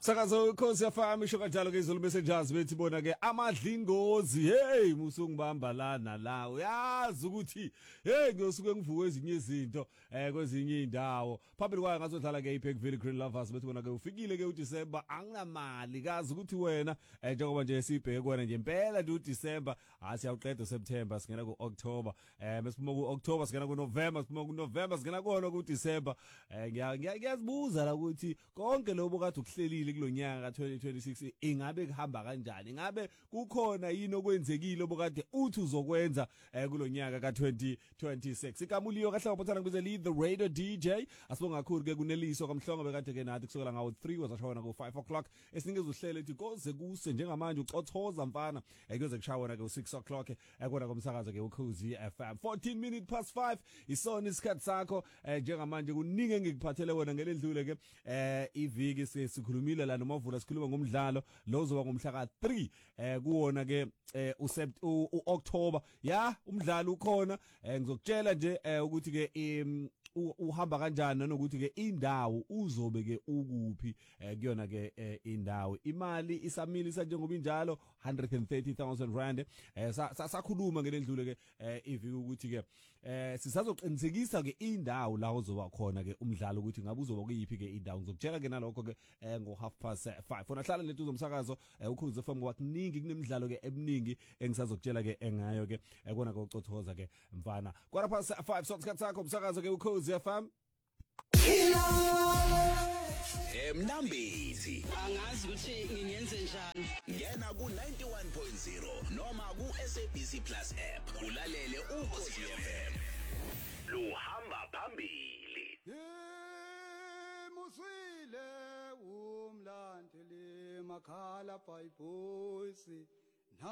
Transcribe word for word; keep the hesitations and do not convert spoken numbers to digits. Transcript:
Sakazo ukhosi yafama isho kanjalo ke izulu messengers bethi bona ke amadlingozi hey musungibamba lana la uyazi ukuthi hey ngiyosuke ngivuke ezinye izinto eh kwezinye indawo phambili kwayo ngazodlala ke iParkville Green Lovers bethi bona ke ufikile ke uDecember anginamali kazi ukuthi wena eh njengoba nje sibheke kuwena nje impela nje uDecember asiyawuqeda uSeptember singena kuOctober eh besiphuma kuOctober singena kuNovember siphuma kuNovember singena kuona kuDecember eh ngiyazibuza la ukuthi konke lobo kade ukuhlelile kulonyaka ka twenty twenty-six ingabe kuhamba kanjani ingabe kukhona yini okwenzekile obokade uthi uzokwenza kulonyaka ka twenty twenty-six ikamuliyo kahle wabothana kuze lead the radio D J asibonga kakhulu ke kuneliso kamhlongo bekade ke nathi kusukela ngawo three wazashona ku five o'clock esinikeza uhlelo ethi koze kuse njengamanje ucothoza mfana kuyoze kushawona ke u six o'clock ekona komsakazo ke ukhozi F M fourteen minutes past five isona isikhathi sakho njengamanje kuningi engikuphathele wona ngelendlule ke eh iviki sikhulumile la nomavula sikhuluma ngomdlalo lo uzoba ngomhla ka three eh kuwona ke uOctober ya umdlalo ukhona ngizokutshela nje ukuthi ke uhamba kanjani nanokuthi ke indawo uzobe ke ukuphi kuyona ke indawo imali isamilisa njengoba injalo one hundred thirty thousand rand sakhuluma ngelendlule ke iviki ukuthi ke sisazoqinisekisa ke indawo la uzoba khona ke umdlalo ukuthi ngabe uzoba kuyiphi ke indawo ngizokutshela ke nalokho ke ngo half past five fona hlala lethu zomsakazo ukhuze FM ngoba kuningi kunemidlalo ke eminingi engisazokutshela ke engayo ke ekona ke ucothoza ke mfana quarter past five so isikhathi sakho umsakazo ke ukhoze F M Emnambithi angazi ukuthi ngingenze njani ngena ku ninety-one point zero noma ku S A B C Plus app ulalele ukhozi F M luhamba phambili muswile umlandeli makhala bye boys